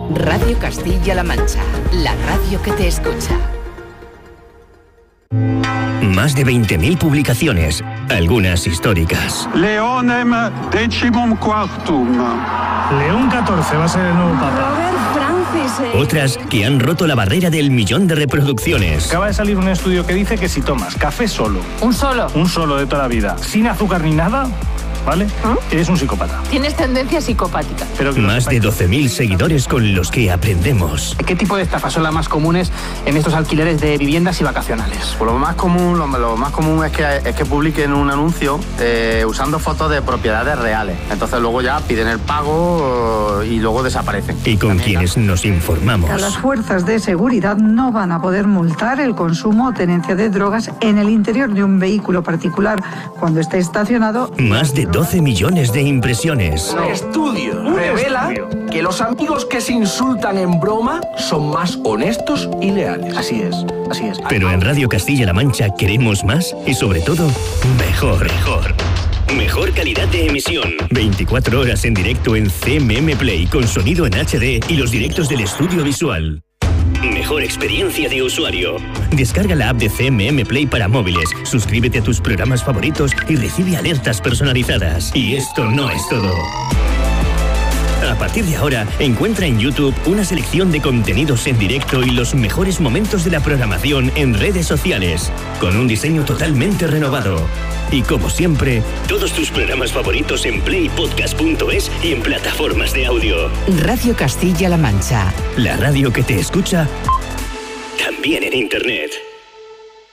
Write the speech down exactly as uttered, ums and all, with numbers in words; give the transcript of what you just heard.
Radio Castilla-La Mancha, la radio que te escucha. Más de veinte mil publicaciones, algunas históricas. Leonem decimum quartum. León catorce va a ser el nuevo papa. Robert Francis. Eh. Otras que han roto la barrera del millón de reproducciones. Acaba de salir un estudio que dice que si tomas café solo, un solo, un solo de toda la vida, sin azúcar ni nada, ¿vale? ¿Ah? Eres un psicópata. Tienes tendencia psicopática. Pero más de doce mil seguidores con los que aprendemos. ¿Qué tipo de estafas son las más comunes en estos alquileres de viviendas y vacacionales? Pues lo más común, lo, lo más común es que, es que publiquen un anuncio eh, usando fotos de propiedades reales. Entonces luego ya piden el pago y luego desaparecen. Y con También quienes la... nos informamos. Las fuerzas de seguridad no van a poder multar el consumo o tenencia de drogas en el interior de un vehículo particular cuando esté estacionado. Más de doce millones de impresiones. Un estudio revela estudio. que los amigos que se insultan en broma son más honestos y leales. Así es, así es. Pero en Radio Castilla-La Mancha queremos más y sobre todo, mejor, mejor. Mejor calidad de emisión. veinticuatro horas en directo en C M M Play con sonido en H D y los directos del estudio visual. Mejor experiencia de usuario. Descarga la app de C M M Play para móviles, suscríbete a tus programas favoritos y recibe alertas personalizadas. Y esto no es todo. A partir de ahora, encuentra en YouTube una selección de contenidos en directo y los mejores momentos de la programación en redes sociales, con un diseño totalmente renovado. Y como siempre, todos tus programas favoritos en play podcast punto es y en plataformas de audio. Radio Castilla-La Mancha. La radio que te escucha también en Internet.